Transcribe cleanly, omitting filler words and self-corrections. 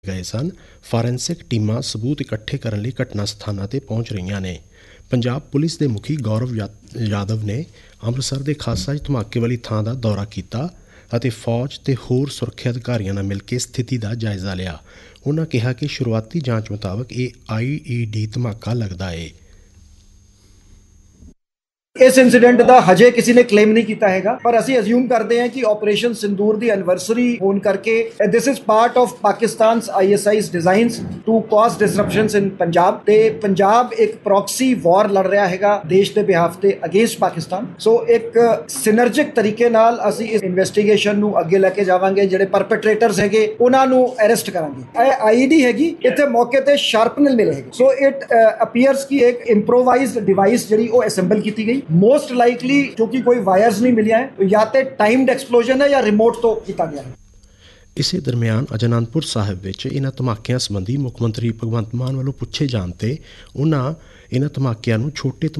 ਗਏ ਸਨ। ਫਾਰੈਂਸਿਕ ਟੀਮਾਂ ਸਬੂਤ ਇਕੱਠੇ ਕਰਨ ਲਈ ਘਟਨਾ ਸਥਾਨਾਂ 'ਤੇ ਪਹੁੰਚ ਰਹੀਆਂ ਨੇ। ਪੰਜਾਬ ਪੁਲਿਸ ਦੇ ਮੁਖੀ ਗੌਰਵ ਯਾਦਵ ਨੇ ਅੰਮ੍ਰਿਤਸਰ ਦੇ ਖਾਸਾ 'ਚ ਧਮਾਕੇ ਵਾਲੀ ਥਾਂ ਦਾ ਦੌਰਾ ਕੀਤਾ ਅਤੇ ਫੌਜ ਤੇ ਹੋਰ ਸੁਰੱਖਿਆ ਅਧਿਕਾਰੀਆਂ ਨਾਲ ਮਿਲ ਕੇ ਸਥਿਤੀ ਦਾ ਜਾਇਜ਼ਾ ਲਿਆ। ਉਨ੍ਹਾਂ ਕਿਹਾ ਕਿ ਸ਼ੁਰੂਆਤੀ ਜਾਂਚ ਮੁਤਾਬਕ ਇਹ IED ਧਮਾਕਾ ਲੱਗਦਾ ਏ। ਇਸ ਇਨਸੀਡੈਂਟ ਦਾ ਹਜੇ ਕਿਸੇ ਨੇ ਕਲੇਮ ਨਹੀਂ ਕੀਤਾ ਹੈਗਾ, ਪਰ ਅਸੀਂ ਅਸਿਊਮ ਕਰਦੇ ਹਾਂ ਕਿ ਆਪਰੇਸ਼ਨ ਸਿੰਦੂਰ ਦੀ ਐਨਵਰਸਰੀ ਹੋਣ ਕਰਕੇ this is part of ਪਾਕਿਸਤਾਨਸ ISI's designs to ਕਾਜ਼ ਡਿਸਰਪਸ਼ਨਸ ਇਨ ਪੰਜਾਬ। ਤੇ ਪੰਜਾਬ ਇੱਕ ਪ੍ਰੌਕਸੀ ਵਾਰ ਲੜ ਰਿਹਾ ਹੈਗਾ ਦੇਸ਼ ਦੇ ਬਿਹਾਫ ਤੇ ਅਗੇਂਸਟ ਪਾਕਿਸਤਾਨ। ਸੋ ਇੱਕ ਸਿਨਰਜਿਕ ਤਰੀਕੇ ਨਾਲ ਅਸੀਂ ਇਸ ਇਨਵੈਸਟੀਗੇਸ਼ਨ ਨੂੰ ਅੱਗੇ ਲੈ ਕੇ ਜਾਵਾਂਗੇ। ਜਿਹੜੇ ਪਰਪੇਟ੍ਰੇਟਰਸ ਹੈਗੇ ਉਹਨਾਂ ਨੂੰ ਅਰੈਸਟ ਕਰਾਂਗੇ। ਇਹ IED ਹੈਗੀ, ਇੱਥੇ ਮੌਕੇ ਤੇ ਸ਼ਾਰਪਨਰ ਮਿਲੇ ਹੈਗੇ। ਸੋ ਇਟ ਅਪੀਅਰਸ ਕਿ ਇੱਕ ਇੰਪਰੋਵਾਈਜ਼ਡ ਡਿਵਾਈਸ ਜਿਹੜੀ ਉਹ ਅਸੈਂਬਲ ਕੀਤੀ ਗਈ। ਮੋਸਟ ਲਾਈਕਲੀ ਕਿਉਂਕਿ ਕੋਈ ਵਾਇਰਸ ਨਹੀਂ ਮਿਲਿਆ ਹੈ, ਜਾਂ ਤੇ ਟਾਈਮਡ ਐਕਸਪਲੋਜਨ ਹੈ ਜਾਂ ਰਿਮੋਟ ਤੋਂ ਕੀਤਾ ਗਿਆ ਹੈ। ਇਸੇ ਦਰਮਿਆਨ ਅੱਜ ਅਨੰਦਪੁਰ ਸਾਹਿਬ ਵਿੱਚ ਇਹਨਾਂ ਧਮਾਕਿਆਂ ਸੰਬੰਧੀ ਮੁੱਖ ਮੰਤਰੀ ਭਗਵੰਤ ਮਾਨ ਵੱਲੋਂ ਪੁੱਛੇ ਜਾਣ 'ਤੇ ਉਹਨਾਂ ਇਹਨਾਂ ਧਮਾਕਿਆਂ ਨੂੰ ਛੋਟੇ